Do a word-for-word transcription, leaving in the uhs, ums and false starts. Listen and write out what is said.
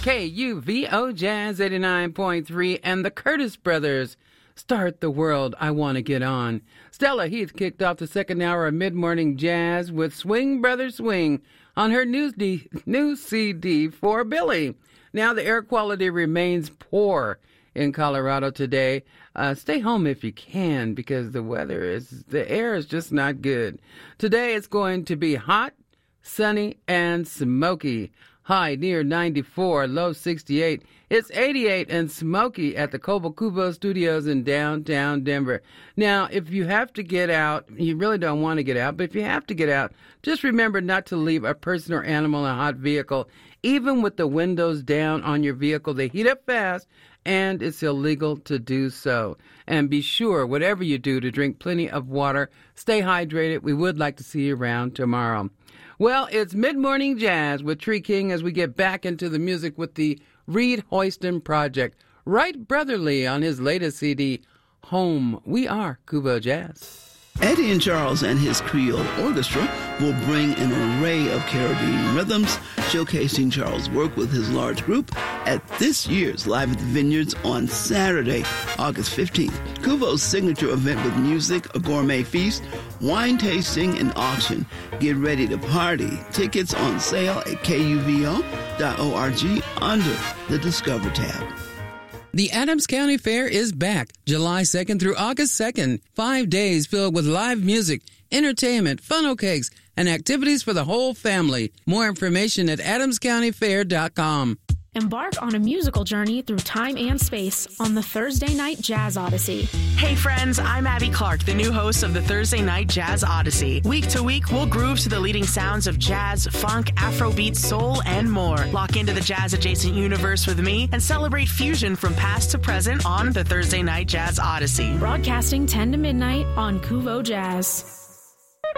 K U V O Jazz eighty-nine point three and the Curtis Brothers. Start the World, I Want to Get On. Stella Heath kicked off the second hour of mid-morning jazz with Swing Brother Swing on her new, D, new C D for Billy. Now the air quality remains poor in Colorado today. Uh, stay home if you can because the weather is, the air is just not good. Today it's going to be hot, sunny, and smoky. High near ninety-four, low sixty-eight. It's eighty-eight and smoky at the Cobo Cubo Studios in downtown Denver. Now, if you have to get out, you really don't want to get out, but if you have to get out, just remember not to leave a person or animal in a hot vehicle. Even with the windows down on your vehicle, they heat up fast, and it's illegal to do so. And be sure, whatever you do, to drink plenty of water. Stay hydrated. We would like to see you around tomorrow. Well, it's Mid-Morning Jazz with Tree King as we get back into the music with the Reed Hoyston Project. Right Brotherly on his latest C D, Home. We are Cubo Jazz. Eddie and Charles and his Creole Orchestra will bring an array of Caribbean rhythms, showcasing Charles' work with his large group at this year's Live at the Vineyards on Saturday, August fifteenth. Cubo's signature event with music, a gourmet feast, wine tasting, and auction. Get ready to party. Tickets on sale at K U V O dot org under the Discover tab. The Adams County Fair is back July second through August second. Five days filled with live music, entertainment, funnel cakes, and activities for the whole family. More information at adams county fair dot com. Embark on a musical journey through time and space on the Thursday Night Jazz Odyssey. Hey friends, I'm Abby Clark, the new host of the Thursday Night Jazz Odyssey. Week to week, we'll groove to the leading sounds of jazz, funk, Afrobeat, soul, and more. Lock into the jazz-adjacent universe with me and celebrate fusion from past to present on the Thursday Night Jazz Odyssey. Broadcasting ten to midnight on Cuvo Jazz.